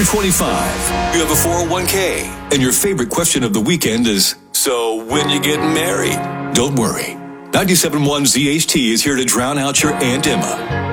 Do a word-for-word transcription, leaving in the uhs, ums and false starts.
You're twenty-five. You have a four oh one k. And your favorite question of the weekend is, so when you getting married? Don't worry. ninety-seven point one Z H T is here to drown out your Aunt Emma.